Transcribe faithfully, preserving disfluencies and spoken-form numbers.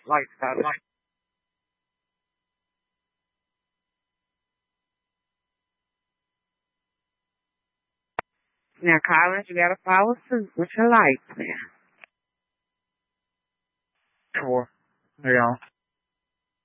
Lights, got lights. Now, Collins, you gotta follow suit with your lights now. Sure. Yeah.